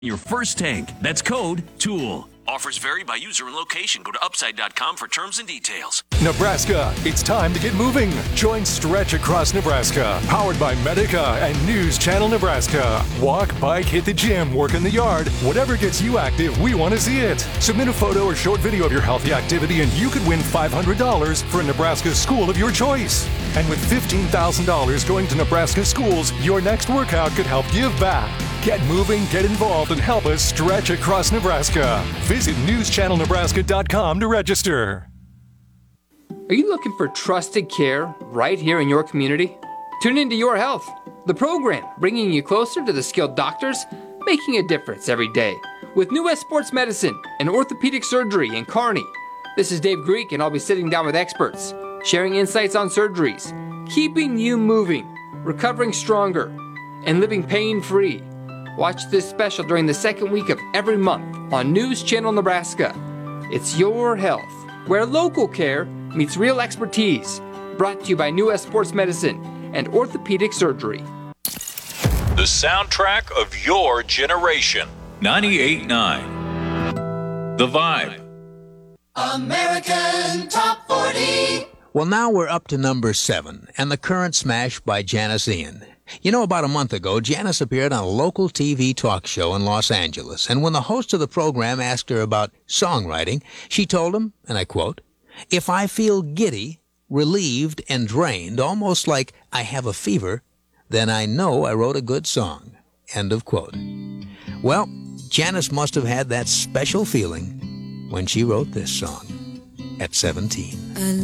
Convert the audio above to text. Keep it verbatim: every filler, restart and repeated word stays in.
Your first tank. That's code TOOL. Offers vary by user and location. Go to upside dot com for terms and details. Nebraska, it's time to get moving. Join Stretch Across Nebraska, powered by Medica and News Channel Nebraska. Walk, bike, hit the gym, work in the yard. Whatever gets you active, we want to see it. Submit a photo or short video of your healthy activity and you could win five hundred dollars for a Nebraska school of your choice. And with fifteen thousand dollars going to Nebraska schools, your next workout could help give back. Get moving, get involved, and help us stretch across Nebraska. Visit news channel nebraska dot com to register. Are you looking for trusted care right here in your community? Tune into Your Health, the program bringing you closer to the skilled doctors making a difference every day with New West Sports Medicine and Orthopedic Surgery in Kearney. This is Dave Greek, and I'll be sitting down with experts, sharing insights on surgeries, keeping you moving, recovering stronger, and living pain-free. Watch this special during the second week of every month on News Channel Nebraska. It's Your Health, where local care meets real expertise. Brought to you by New West Sports Medicine and Orthopedic Surgery. The soundtrack of your generation. ninety-eight point nine. The Vibe. American Top forty. Well, now we're up to number seven, and the current smash by Janis Ian. You know, about a month ago, Janis appeared on a local T V talk show in Los Angeles, and when the host of the program asked her about songwriting, she told him, and I quote, "If I feel giddy, relieved, and drained, almost like I have a fever, then I know I wrote a good song." End of quote. Well, Janis must have had that special feeling when she wrote this song at seventeen.